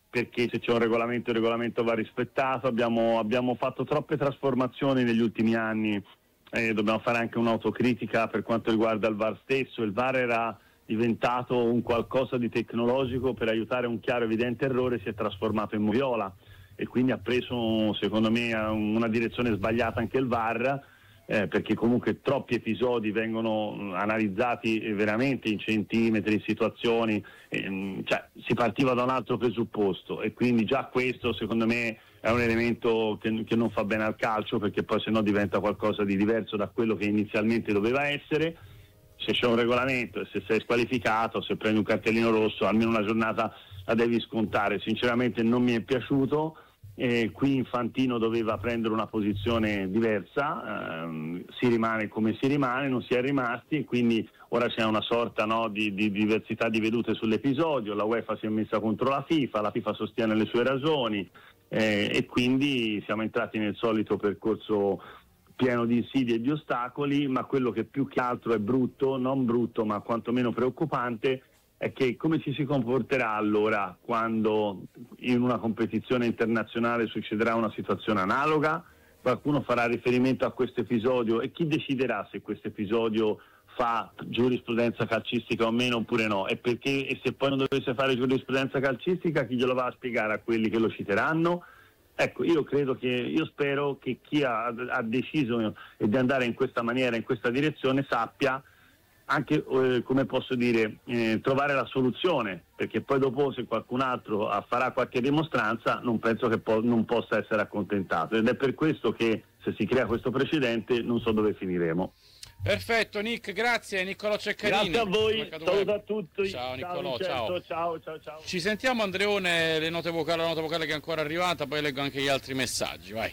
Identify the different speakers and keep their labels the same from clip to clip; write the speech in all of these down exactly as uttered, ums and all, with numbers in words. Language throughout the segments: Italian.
Speaker 1: perché se c'è un regolamento il regolamento va rispettato. Abbiamo, abbiamo fatto troppe trasformazioni negli ultimi anni, eh, dobbiamo fare anche un'autocritica per quanto riguarda il V A R stesso. Il V A R era diventato un qualcosa di tecnologico per aiutare un chiaro evidente errore, si è trasformato in moviola e quindi ha preso secondo me una direzione sbagliata anche il V A R, eh, perché comunque troppi episodi vengono analizzati veramente in centimetri, in situazioni, ehm, cioè si partiva da un altro presupposto e quindi già questo secondo me è un elemento che, che non fa bene al calcio, perché poi sennò diventa qualcosa di diverso da quello che inizialmente doveva essere. Se c'è un regolamento e se sei squalificato, se prendi un cartellino rosso, almeno una giornata la devi scontare. Sinceramente non mi è piaciuto. Eh, qui Infantino doveva prendere una posizione diversa, ehm, si rimane come si rimane, non si è rimasti e quindi ora c'è una sorta no, di, di diversità di vedute sull'episodio. La UEFA si è messa contro la FIFA, la FIFA sostiene le sue ragioni, eh, e quindi siamo entrati nel solito percorso pieno di insidie e di ostacoli, ma quello che più che altro è brutto, non brutto ma quantomeno preoccupante, è che come ci si comporterà allora quando in una competizione internazionale succederà una situazione analoga. Qualcuno farà riferimento a questo episodio e chi deciderà se questo episodio fa giurisprudenza calcistica o meno oppure no, e perché, e se poi non dovesse fare giurisprudenza calcistica chi glielo va a spiegare a quelli che lo citeranno? Ecco, io credo che, io spero che chi ha, ha deciso di andare in questa maniera, in questa direzione, sappia anche, eh, come posso dire, eh, trovare la soluzione, perché poi dopo se qualcun altro farà qualche dimostranza non penso che po- non possa essere accontentato, ed è per questo che se si crea questo precedente non so dove finiremo.
Speaker 2: Perfetto Nick, grazie. Niccolò Ceccarini.
Speaker 1: Grazie a voi, saluto a tutti.
Speaker 2: Ciao Niccolò,
Speaker 1: ciao,
Speaker 2: ciao.
Speaker 1: ciao ciao ciao.
Speaker 2: Ci sentiamo Andreone, le note vocali, la nota vocale che è ancora arrivata, poi leggo anche gli altri messaggi, vai.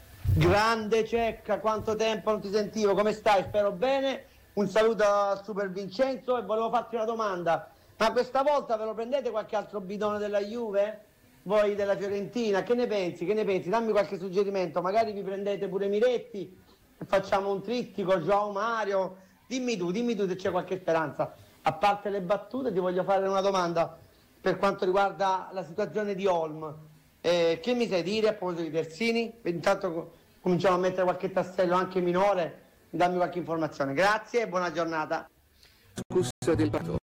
Speaker 3: Grande Cecca, quanto tempo non ti sentivo, come stai? Spero bene. Un saluto a Super Vincenzo e volevo farti una domanda, ma questa volta ve lo prendete qualche altro bidone della Juve? Voi della Fiorentina, che ne pensi? Che ne pensi? Dammi qualche suggerimento, magari vi prendete pure Miretti e facciamo un trittico, Joao Mario, dimmi tu, dimmi tu se c'è qualche speranza. A parte le battute ti voglio fare una domanda per quanto riguarda la situazione di Olm. Eh, che mi sai dire a proposito di Terzini? Intanto cominciamo a mettere qualche tassello anche minore. Dammi qualche informazione, grazie e buona giornata.
Speaker 4: Scusa del partito.